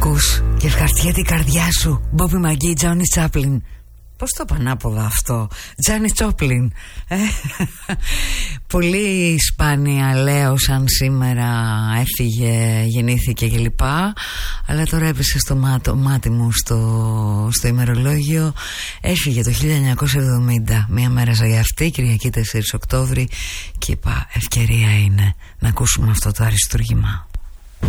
Ακούς και ευχαριστιέται η καρδιά σου. Μπόμπι Μαγκί, Τζόνι Τσάπλιν. Πώς το πανάποδα αυτό, Τζάνι Τσόπλιν. Πολύ σπάνια λέω σαν σήμερα έφυγε, γεννήθηκε κλπ. Αλλά τώρα έπεσε στο μάτι μου στο ημερολόγιο. Έφυγε το 1970. Μια μέρα σαν για αυτή, Κυριακή 4 Οκτώβρη. Και είπα ευκαιρία είναι να ακούσουμε αυτό το αριστούργημα.